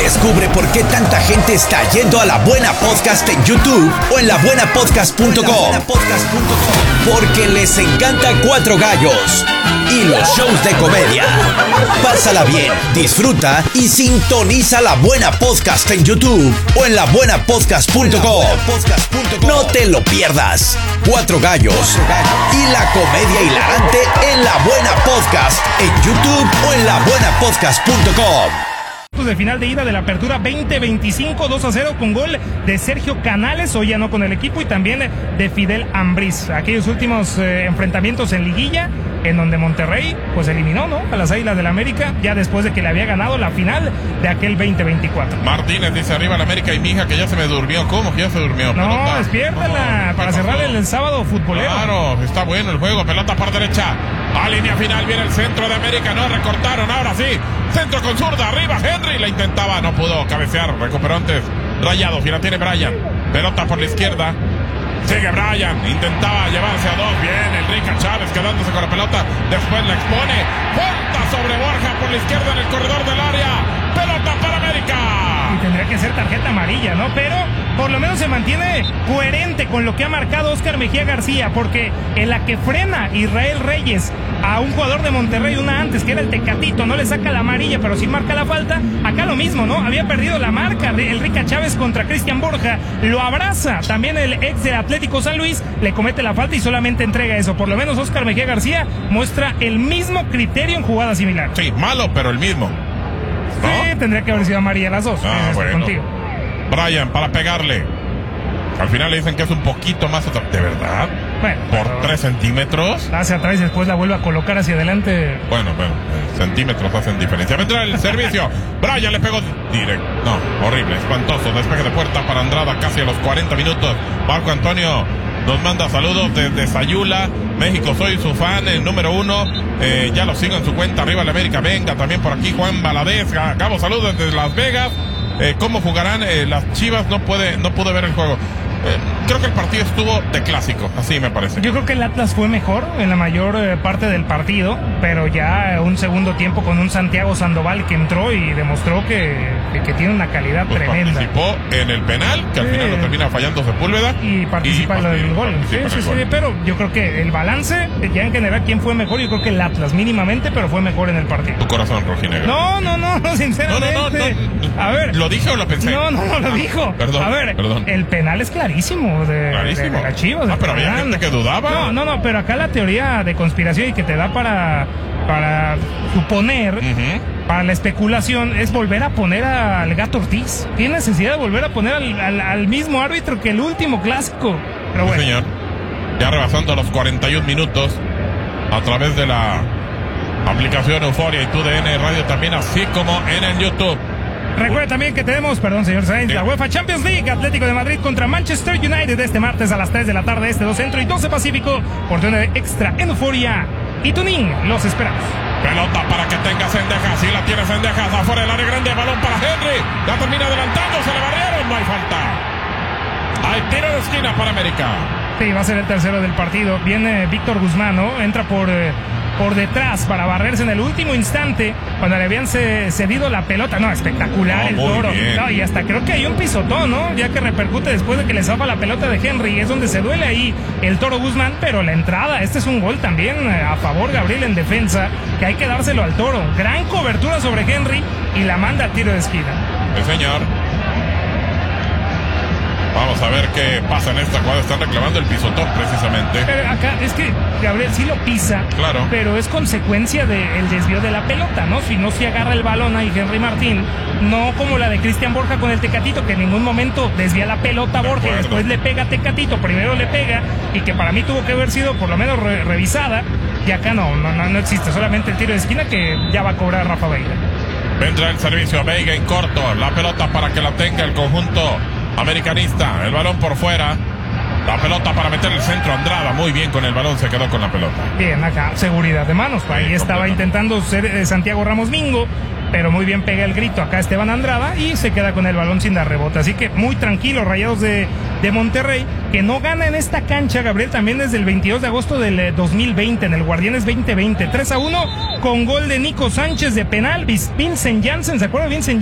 Descubre por qué tanta gente está yendo a La Buena Podcast en YouTube o en labuenapodcast.com. Porque les encanta Cuatro Gallos y los shows de comedia. Pásala bien, disfruta y sintoniza La Buena Podcast en YouTube o en labuenapodcast.com. No te lo pierdas. Cuatro Gallos y la comedia hilarante en La Buena Podcast en YouTube o en labuenapodcast.com. De final de ida de la apertura 2025, 2-0 con gol de Sergio Canales, hoy ya no con el equipo, y también de Fidel Ambriz. Aquellos últimos enfrentamientos en liguilla, en donde Monterrey pues eliminó, ¿no?, a las Águilas del América, ya después de que le había ganado la final de aquel 2024. Martínez dice arriba la América y mi hija que ya se me durmió. ¿Cómo que ya se durmió? No, Pelota. despiértala para cerrar el sábado futbolero. Claro, está bueno el juego. Pelota por derecha. A línea final viene el centro de América. No recortaron, ahora sí. Centro con zurda, arriba Henry. La intentaba, no pudo cabecear. Recuperó antes Rayados y la tiene Brian. Pelota por la izquierda. Sigue Brian, intentaba llevarse a dos. Bien, Enrique Chávez quedándose con la pelota. Después la expone. Falta sobre Borja por la izquierda en el corredor del área. Pelota para América. Y tendría que ser tarjeta amarilla, ¿no? Pero por lo menos se mantiene coherente con lo que ha marcado Óscar Mejía García, porque en la que frena Israel Reyes a un jugador de Monterrey una antes, que era el Tecatito, no le saca la amarilla, pero sí marca la falta. Acá lo mismo, ¿no? Había perdido la marca de Enrique Chávez contra Cristian Borja. Lo abraza también el ex de Atlético San Luis, le comete la falta y solamente entrega eso. Por lo menos Óscar Mejía García muestra el mismo criterio en jugadas similares. Sí, malo, pero el mismo. ¿No? Sí, tendría que haber sido amarilla las dos. Bueno. Contigo. Brian para pegarle. Al final le dicen que es un poquito más atrás. ¿De verdad? Bueno, por 3 centímetros. Hacia atrás y después la vuelve a colocar hacia adelante. Bueno, centímetros hacen diferencia. Vendrá el servicio. Brian le pegó directo. No, horrible, espantoso. Despeje de puerta para Andrada casi a los 40 minutos. Marco Antonio nos manda saludos desde Sayula, México. Soy su fan, el número 1. Ya lo sigo en su cuenta, arriba la América. Venga, también por aquí Juan Valadez. Cabo, saludos desde Las Vegas. ¿Cómo jugarán las Chivas? No pude ver el juego. Creo que el partido estuvo de clásico, así me parece. Yo creo que el Atlas fue mejor en la mayor parte del partido, pero ya un segundo tiempo con un Santiago Sandoval que entró y demostró que tiene una calidad tremenda. Participó en el penal, que al final lo termina fallando Sepúlveda. Y participa en el gol. Sí, pero yo creo que el balance, ya en general, ¿quién fue mejor? Yo creo que el Atlas, mínimamente, pero fue mejor en el partido. Tu corazón rojinegro. No, sinceramente. No. A ver. ¿Lo dije o lo pensé? No lo dijo. Perdón, a ver, el penal es clarísimo de la Chivas. Pero había gente que dudaba. No, pero acá la teoría de conspiración y que te da para suponer, para la especulación, es volver a poner al Gato Ortiz. Tiene necesidad de volver a poner al mismo árbitro que el último clásico. Pero bueno. Sí, señor. Ya rebasando los 41 minutos a través de la aplicación Euforia y TUDN Radio también, así como en el YouTube. Recuerda también que tenemos, señor Sainz, la UEFA Champions League, Atlético de Madrid contra Manchester United este martes a las 3 de la tarde, 2 Centro y 12 Pacífico, por de extra en Euforia y Tuning. Los esperamos. Pelota para que tenga Cendejas, y la tiene Cendejas, afuera del área grande, balón para Henry, la termina adelantando, se le barrieron, no hay falta. Hay tiro de esquina para América. Sí, va a ser el tercero del partido. Viene Víctor Guzmán, ¿no? Entra por detrás para barrerse en el último instante cuando le habían cedido la pelota. No, espectacular el Toro. No, y hasta creo que hay un pisotón, ¿no? Ya que repercute después de que le zafa la pelota de Henry. Es donde se duele ahí el Toro Guzmán, pero la entrada, este es un gol también a favor Gabriel en defensa, que hay que dárselo al Toro. Gran cobertura sobre Henry y la manda al tiro de esquina. Sí, señor. Vamos a ver qué pasa en esta jugada. Están reclamando el pisotón precisamente. Pero acá es que Gabriel sí lo pisa, claro, pero es consecuencia del desvío de la pelota, ¿no? Si no se agarra el balón ahí Henry Martín, no como la de Cristian Borja con el Tecatito, que en ningún momento desvía la pelota a Borja y después le pega a Tecatito, primero le pega, y que para mí tuvo que haber sido por lo menos revisada, y acá no existe, solamente el tiro de esquina que ya va a cobrar Rafa Veiga. Vendrá el servicio, Veiga en corto, la pelota para que la tenga el conjunto americanista, el balón por fuera, la pelota para meter el centro, Andrada muy bien con el balón, se quedó con la pelota. Bien, acá, seguridad de manos, ahí estaba intentando ser Santiago Ramos Mingo, pero muy bien pega el grito acá Esteban Andrada y se queda con el balón sin dar rebote. Así que muy tranquilo, Rayados de Monterrey, que no gana en esta cancha, Gabriel, también desde el 22 de agosto del 2020, en el Guardianes 2020, 3-1, con gol de Nico Sánchez de penal. Vincent Janssen, ¿se acuerda? Vincent